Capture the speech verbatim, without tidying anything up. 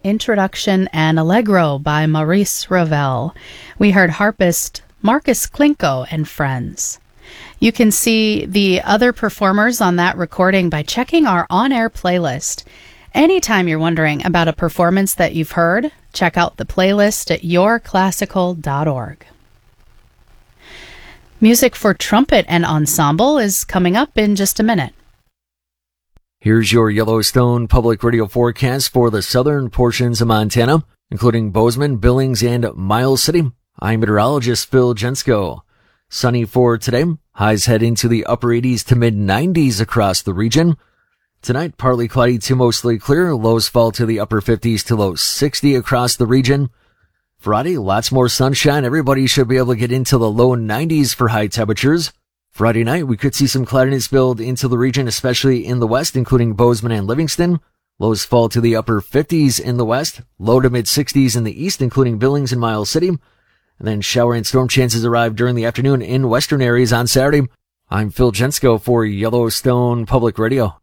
Introduction and Allegro by Maurice Ravel. We heard harpist Marcus Klinko and Friends. You can see the other performers on that recording by checking our on-air playlist. Anytime you're wondering about a performance that you've heard, check out the playlist at your classical dot org. Music for trumpet and ensemble is coming up in just a minute. Here's your Yellowstone Public Radio forecast for the southern portions of Montana, including Bozeman, Billings, and Miles City. I'm meteorologist Phil Jensko. Sunny for today. Highs head into the upper eighties to mid nineties across the region. Tonight, partly cloudy to mostly clear. Lows fall to the upper fifties to low sixty across the region. Friday, lots more sunshine. Everybody should be able to get into the low nineties for high temperatures. Friday night, we could see some cloudiness build into the region, especially in the west, including Bozeman and Livingston. Lows fall to the upper fifties in the west, low to mid sixties in the east, including Billings and Miles City. And then shower and storm chances arrive during the afternoon in western areas on Saturday. I'm Phil Jensko for Yellowstone Public Radio.